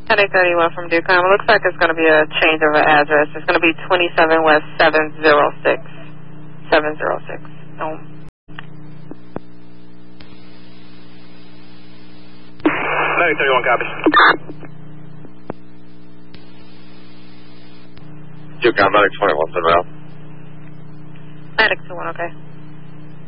1031 from Ducom. It looks like it's going to be a change of an address. It's going to be 27 West 706. 706. 9031, copy. Ducom, Medic 21, send it out. Medic 21, okay.